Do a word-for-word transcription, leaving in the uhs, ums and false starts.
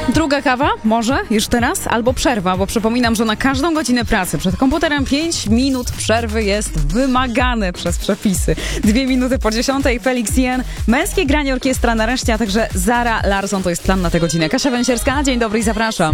Druga kawa? Może? Już teraz? Albo przerwa, bo przypominam, że na każdą godzinę pracy przed komputerem pięć minut przerwy jest wymagane przez przepisy. Dwie minuty po dziesiątej Felix Jen, męskie granie orkiestra nareszcie, a także Zara Larsson, to jest plan na tę godzinę. Kasia Węsierska, dzień dobry i zapraszam.